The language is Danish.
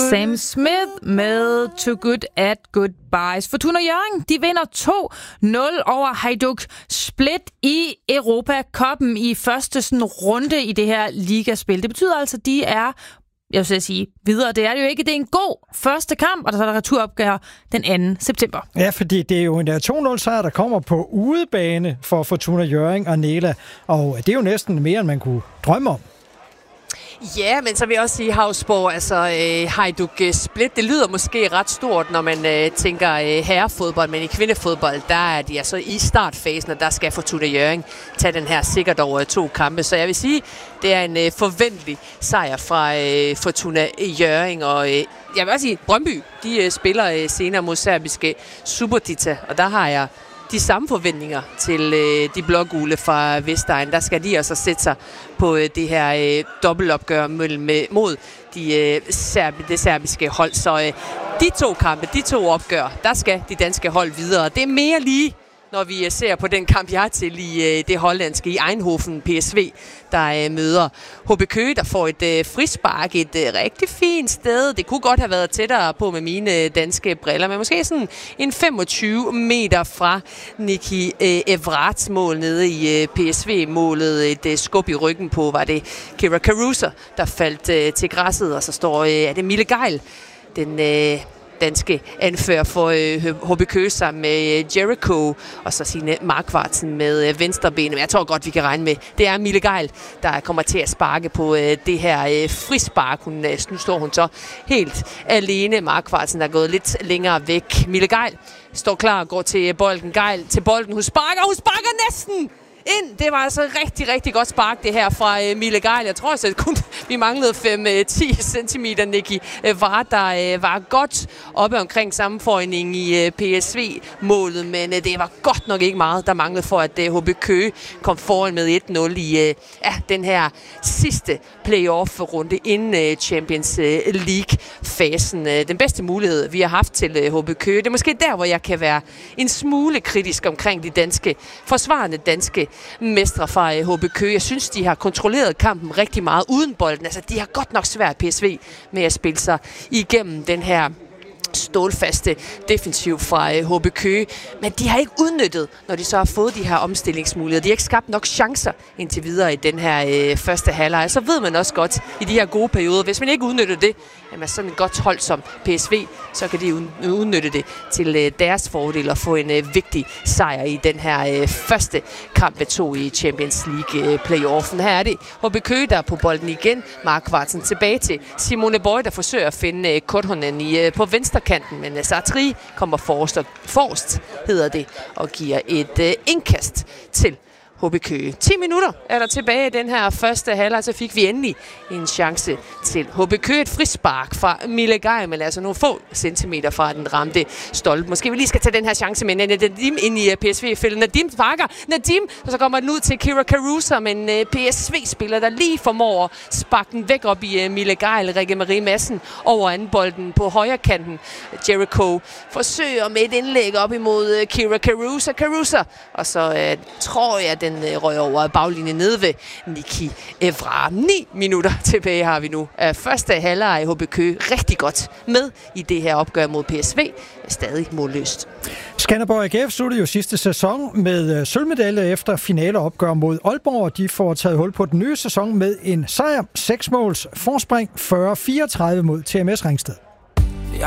Sam Smith med Too Good at Goodbyes. Fortuna Hjørring, de vinder 2-0 over Hajduk Split i Europa Cup'en i første sådan runde i det her ligaspil. Det betyder altså, at de er, jeg vil sige, videre. Det er det jo ikke. Det er en god første kamp, og der er der returopgør den 2. september. Ja, fordi det er jo en 2-0-sejr, der kommer på udebane for Fortuna Hjørring og Nela. Og det er jo næsten mere, end man kunne drømme om. Ja, men så vil jeg også sige Havsborg, altså Hajduk Split, det lyder måske ret stort, når man tænker herrefodbold, men i kvindefodbold, der er de altså i startfasen, og der skal Fortuna Hjørring tage den her sikkert over 2 kampe. Så jeg vil sige, det er en forventelig sejr fra Fortuna Hjørring, og jeg vil også sige, Brøndby, de spiller senere mod serbiske Subotica, og der har jeg de samme forventninger til de blågule fra Vestegn. Der skal de altså sætte sig på det her dobbeltopgør mod det serbiske hold. Så de 2 kampe, de 2 opgør, der skal de danske hold videre. Det er mere lige, når vi ser på den kamp, jeg er til i det hollandske i Eindhoven PSV, der møder HB Køge, der får et frispark et rigtig fint sted. Det kunne godt have været tættere på med mine danske briller, men måske sådan en 25 meter fra Niki Evrats mål nede i PSV-målet. Et skub i ryggen på, var det Kira Caruso, der faldt til græsset, og så står det Mille Geil, den danske anfører for HB Køge sammen med Jericho, og så Signe Markvartsen med venstrebenet. Men jeg tror godt, vi kan regne med, det er Mille Geil, der kommer til at sparke på det her frispark. Nu står hun så helt alene. Markvartsen er gået lidt længere væk. Mille Geil står klar og går til bolden. Geil til bolden. Hun sparker næsten ind. Det var altså rigtig, rigtig godt spark, det her fra Mille Geil. Jeg tror altså, kun vi manglede 5-10 cm, Niki Vard, der var godt oppe omkring sammenføjning i PSV-målet, men det var godt nok ikke meget, der manglede for, at HB Køge kom foran med 1-0 i den her sidste playoff-runde inden Champions League-fasen. Den bedste mulighed, vi har haft til HB Køge. Det er måske der, hvor jeg kan være en smule kritisk omkring de forsvarende danske mestre fra HB Køge. Jeg synes, de har kontrolleret kampen rigtig meget uden bolden. Altså, de har godt nok svært PSV med at spille sig igennem den her stålfaste defensiv fra HB Køge, men de har ikke udnyttet, når de så har fået de her omstillingsmuligheder. De har ikke skabt nok chancer indtil videre i den her første halvleg. Så ved man også godt i de her gode perioder, hvis man ikke udnytter det, jamen sådan et godt hold som PSV, så kan de udnytte det til deres fordel og få en vigtig sejr i den her første kamp 2 i Champions League playoffen. Her er det HB Køge, der er på bolden igen. Markvartsen tilbage til Simone Boy, der forsøger at finde Korthonen på venstrekanten, men Sartri kommer forrest, hedder det, og giver et indkast til HB Køge. 10 minutter er der tilbage i den her første halvleg, så fik vi endelig en chance til HB Køge. Et frispark fra Mille Geil, men altså nogle få centimeter fra den ramte stolpe. Måske vi lige skal tage den her chance med Nadim ind i PSV-fælden. Nadim sparker. Og så kommer den ud til Kira Caruso, men PSV-spiller, der lige formår at sparke den væk op i Mille Geil. Rikke Marie Madsen over anden bolden på højre kanten. Jericho forsøger med et indlæg op imod Kira Caruso. Og så tror jeg, den røg over baglinjen nede ved Niki Evra. 9 minutter tilbage har vi nu af første halvleg. HB Køge rigtig godt med i det her opgør mod PSV. Stadig målløst. Skanderborg AGF sluttede jo sidste sæson med sølvmedalje efter finaleopgør mod Aalborg. De får taget hul på den nye sæson med en sejr, 6 måls forspring, 40-34 mod TMS Ringsted.